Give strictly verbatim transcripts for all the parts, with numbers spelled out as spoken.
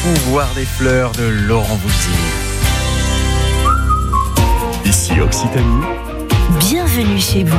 pouvoir des fleurs de Laurent Voulzy. Ici Occitanie. Bienvenue chez vous.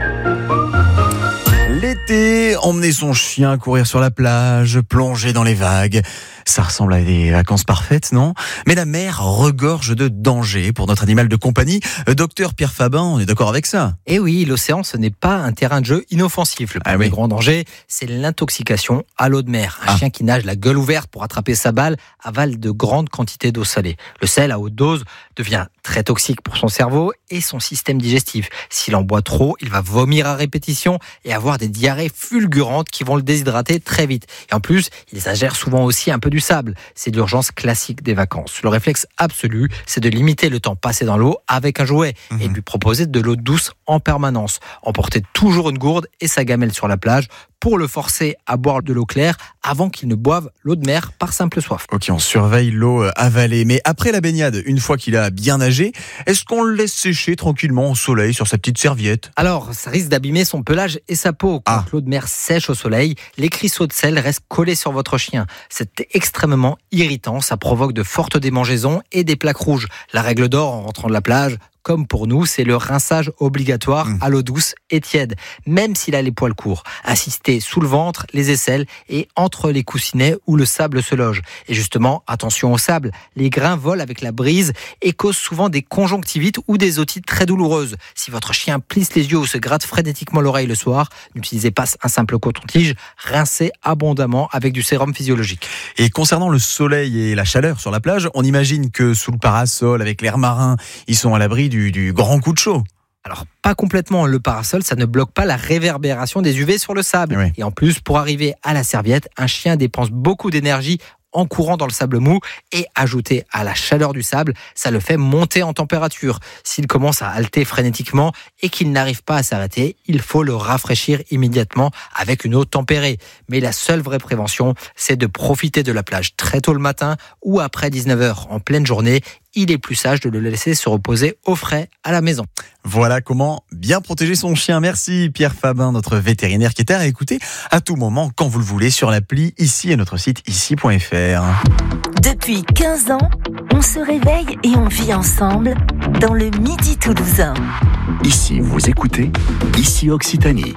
L'été, emmener son chien courir sur la plage, plonger dans les vagues. Ça ressemble à des vacances parfaites, non ? Mais la mer regorge de dangers pour notre animal de compagnie. Docteur Pierre Fabin, on est d'accord avec ça ? Eh oui, l'océan, ce n'est pas un terrain de jeu inoffensif. Le premier ah oui. grand danger, c'est l'intoxication à l'eau de mer. Un ah. chien qui nage la gueule ouverte pour attraper sa balle avale de grandes quantités d'eau salée. Le sel à haute dose devient très toxique pour son cerveau et son système digestif. S'il en boit trop, il va vomir à répétition et avoir des diarrhées fulgurantes qui vont le déshydrater très vite. Et en plus, il exagère souvent aussi un peu du sable. C'est l'urgence classique des vacances. Le réflexe absolu, c'est de limiter le temps passé dans l'eau avec un jouet mmh. et de lui proposer de l'eau douce en permanence. Emporter toujours une gourde et sa gamelle sur la plage pour le forcer à boire de l'eau claire avant qu'il ne boive l'eau de mer par simple soif. Ok, on surveille l'eau avalée. Mais après la baignade, une fois qu'il a bien nagé, est-ce qu'on le laisse sécher tranquillement au soleil sur sa petite serviette ? Alors, ça risque d'abîmer son pelage et sa peau. Quand ah. l'eau de mer sèche au soleil, les cristaux de sel restent collés sur votre chien. C'est extrêmement irritant, ça provoque de fortes démangeaisons et des plaques rouges. La règle d'or en rentrant de la plage, comme pour nous, c'est le rinçage obligatoire mmh. à l'eau douce et tiède, même s'il a les poils courts. Insister sous le ventre, les aisselles et entre les coussinets où le sable se loge. Et justement, attention au sable, les grains volent avec la brise et causent souvent des conjonctivites ou des otites très douloureuses. Si votre chien plisse les yeux ou se gratte frénétiquement l'oreille le soir, n'utilisez pas un simple coton-tige, rincez abondamment avec du sérum physiologique. Et concernant le soleil et la chaleur sur la plage, on imagine que sous le parasol, avec l'air marin, ils sont à l'abri du Du, du grand coup de chaud. Alors, pas complètement. Le parasol, ça ne bloque pas la réverbération des U V sur le sable. Oui. Et en plus, pour arriver à la serviette, un chien dépense beaucoup d'énergie en courant dans le sable mou et ajouté à la chaleur du sable, ça le fait monter en température. S'il commence à halter frénétiquement et qu'il n'arrive pas à s'arrêter, il faut le rafraîchir immédiatement avec une eau tempérée. Mais la seule vraie prévention, c'est de profiter de la plage très tôt le matin ou après dix-neuf heures en pleine journée. Il est plus sage de le laisser se reposer au frais à la maison. Voilà comment bien protéger son chien. Merci Pierre Fabin, notre vétérinaire qui est à écouter à tout moment, quand vous le voulez, sur l'appli ici et notre site ici point f r. Depuis quinze ans, on se réveille et on vit ensemble dans le Midi Toulousain. Ici, vous écoutez Ici Occitanie.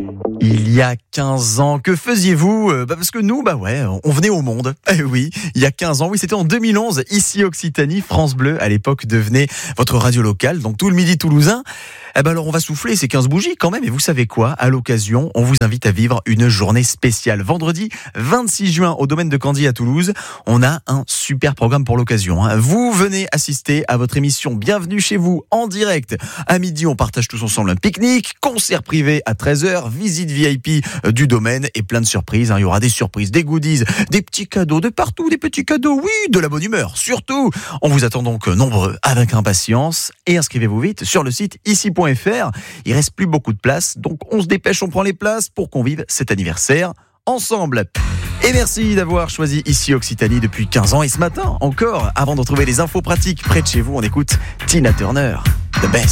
Il y a quinze ans, que faisiez-vous ? bah Parce que nous, bah ouais, on venait au monde. Eh oui, il y a quinze ans, oui, c'était en deux mille onze, ici Occitanie, France Bleu, à l'époque, devenait votre radio locale, donc tout le Midi Toulousain. Eh ben alors, on va souffler ces quinze bougies quand même, et vous savez quoi ? À l'occasion, on vous invite à vivre une journée spéciale. Vendredi vingt-six juin, au domaine de Candy à Toulouse, on a un super programme pour l'occasion. Hein. Vous venez assister à votre émission Bienvenue chez vous, en direct. À midi, on partage tous ensemble un pique-nique, concert privé à treize heures, visite V I P du domaine et plein de surprises. Il y aura des surprises, des goodies, des petits cadeaux de partout, des petits cadeaux, oui, de la bonne humeur, surtout. On vous attend donc nombreux avec impatience et inscrivez-vous vite sur le site ici point f r. Il reste plus beaucoup de place, donc on se dépêche, on prend les places pour qu'on vive cet anniversaire ensemble. Et merci d'avoir choisi ici Occitanie depuis quinze ans. Et ce matin encore, avant de retrouver les infos pratiques près de chez vous, on écoute Tina Turner, The Best.